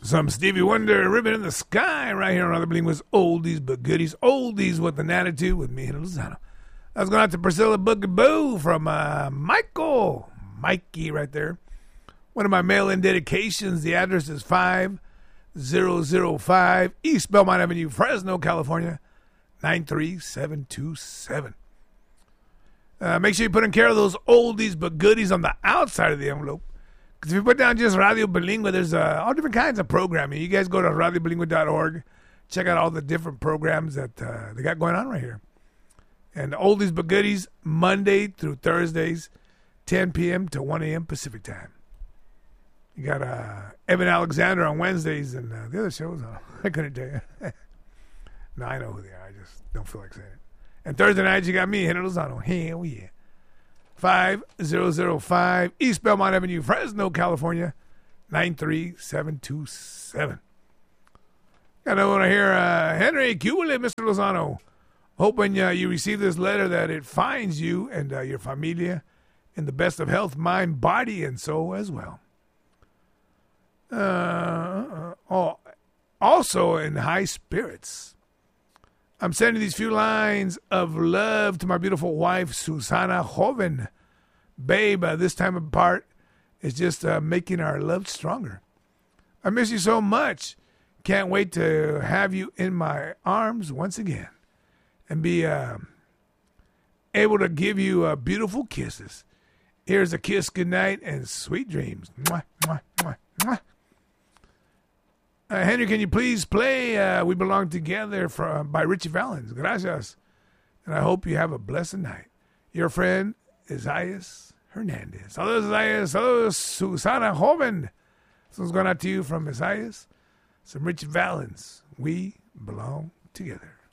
Some Stevie Wonder, Ribbon in the Sky, right here on Radio Bilingüe's Oldies But Goodies. Oldies with an Attitude with me, Lozano. I was going out to Priscilla Boogaboo from Michael. Mikey right there. One of my mail-in dedications. The address is 5005 East Belmont Avenue, Fresno, California, 93727. Make sure you put in care of those oldies but goodies on the outside of the envelope. Because if you put down just Radio Bilingüe, there's all different kinds of programming. You guys go to radiobilingüe.org, check out all the different programs that they got going on right here. And oldies but goodies, Monday through Thursdays, 10 p.m. to 1 a.m. Pacific time. You got Evan Alexander on Wednesdays and the other shows. I couldn't tell you. No, I know who they are. I just don't feel like saying it. And Thursday nights, you got me, Henry Lozano. Hell yeah. 5005 East Belmont Avenue, Fresno, California, 93727. I don't want to hear Henry Cubile, Mr. Lozano. Hoping you receive this letter that it finds you and your familia in the best of health, mind, body, and soul as well. Also in high spirits. I'm sending these few lines of love to my beautiful wife, Susana Joven. Babe, this time apart is just making our love stronger. I miss you so much. Can't wait to have you in my arms once again and be able to give you beautiful kisses. Here's a kiss goodnight and sweet dreams. Mwah, mwah, mwah, mwah. Henry, can you please play We Belong Together by Richie Valens? Gracias. And I hope you have a blessed night. Your friend, Isaias Hernandez. Saludos, Isaias. Saludos, Susana Joven. This one's going out to you from Isaias. Some Richie Valens. We Belong Together.